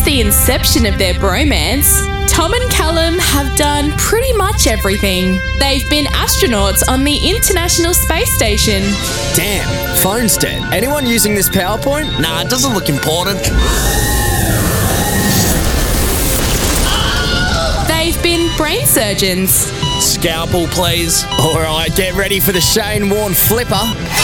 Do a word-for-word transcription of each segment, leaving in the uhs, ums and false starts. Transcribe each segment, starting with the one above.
Since the inception of their bromance, Tom and Callum have done pretty much everything. They've been astronauts on the International Space Station. Damn, phone's dead. Anyone using this PowerPoint? Nah, it doesn't look important. They've been brain surgeons. Scalpel, please. All right, get ready for the Shane Warne flipper.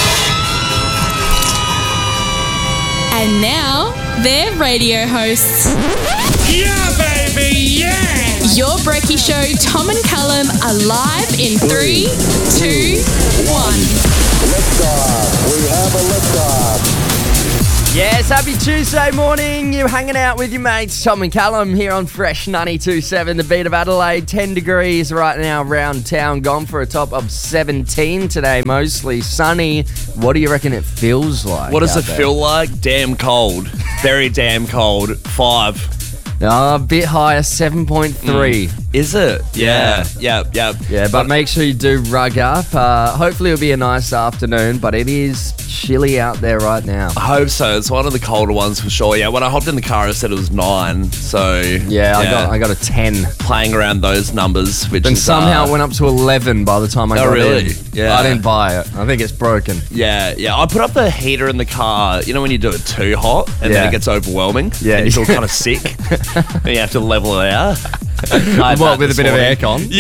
And now, they're radio hosts. Yeah, baby, yeah! Your Brekkie Show, Tom and Callum, are live in three, two, one. Liftoff. We have a liftoff. Yes, happy Tuesday morning. You're hanging out with your mates, Tom and Callum, here on Fresh ninety-two point seven, the beat of Adelaide. ten degrees right now around town, gone for a top of seventeen today, mostly sunny. What do you reckon it feels like? What does out it there? feel like? Damn cold. Very damn cold. Five. Oh, a bit higher, seven point three. Mm. Is it? Yeah. Yeah, yeah. Yeah, but make sure you do rug up. Uh, hopefully it'll be a nice afternoon, but it is chilly out there right now. I hope so. It's one of the colder ones for sure. Yeah, when I hopped in the car, I said it was nine. So Yeah, I got I got a ten. playing around those numbers, which And is somehow uh, it went up to eleven by the time I Oh, got really? in. Yeah. I didn't buy it. I think it's broken. Yeah, yeah. I put up the heater in the car. You know when you do it too hot and Yeah. then it gets overwhelming? Yeah. And you feel kind of sick. And you have to level it out. I had What, that with a this bit morning. of aircon?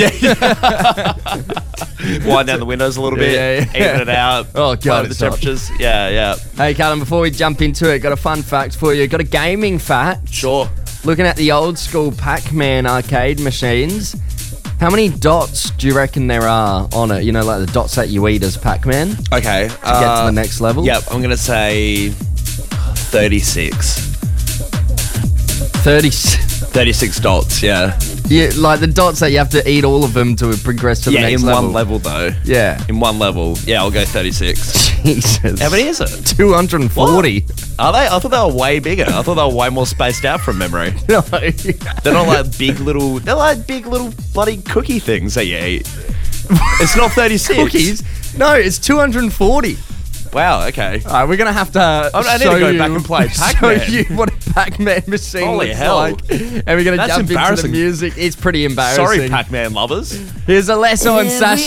Yeah. Wind down the windows a little bit. Yeah, yeah. Even it out. Oh, play God, with it's the hot. temperatures. Yeah, yeah. Hey, Callum, before we jump into it, got a fun fact for you. Got a gaming fact. Sure. Looking at the old school Pac-Man arcade machines, how many dots do you reckon there are on it? You know, like the dots that you eat as Pac-Man to Okay. get to the next level? Yep, I'm going to say thirty-six. thirty. thirty-six dots, yeah. Yeah, like the dots that you have to eat all of them to progress to the Yeah, next in level. one level though. Yeah. In one level. Yeah, I'll go thirty-six. Jesus. How many is it? two hundred forty. Are they? I thought they were way bigger. I thought they were way more spaced out from memory. No. They're not like big little, they're like big little bloody cookie things that you eat. It's not thirty-six. Cookies? No, it's two hundred forty. Wow, okay. All right, we're going to have to I need show to go you, back and play show Pac-Man. you what a Pac-Man machine Holy looks hell. like. And we're going to That's jump into the embarrassing. music. It's pretty embarrassing. Sorry, Pac-Man lovers. Here's Alesso and Sasha.